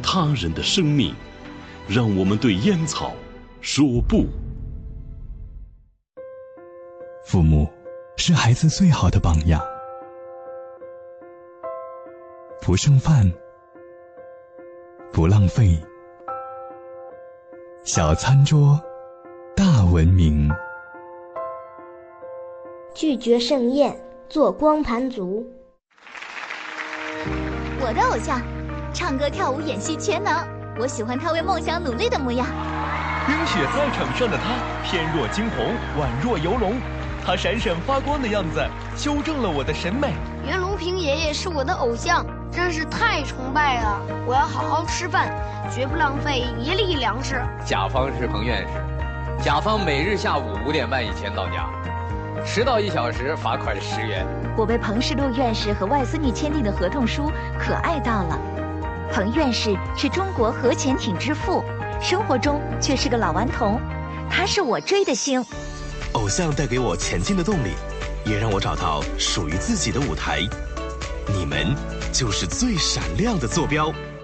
他人的生命，让我们对烟草说不。 父母是孩子最好的榜样，不剩饭，不浪费，小餐桌，大文明。 拒绝盛宴，做光盘族。 我的偶像，唱歌跳舞演戏全能，我喜欢他为梦想努力的模样。 冰雪赛场上的他，翩若惊鸿，宛若游龙，他闪闪发光的样子修正了我的审美。 袁隆平爷爷是我的偶像，真是太崇拜了！我要好好吃饭，绝不浪费一粒粮食。 甲方是彭院士，甲方每日下午5点半以前到家，迟到1小时罚款10元。 我被彭世禄院士和外孙女签订的合同书可爱到了。彭院士是中国核潜艇之父，生活中却是个老顽童，他是我追的星。 偶像带给我前进的动力，也让我找到属于自己的舞台。你们就是最闪亮的坐标。